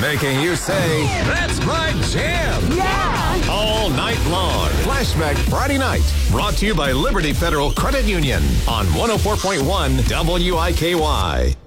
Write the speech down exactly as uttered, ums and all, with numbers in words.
Making you say, that's my jam. Yeah! All night long. Flashback Friday night. Brought to you by Liberty Federal Credit Union on one oh four point one W I K Y.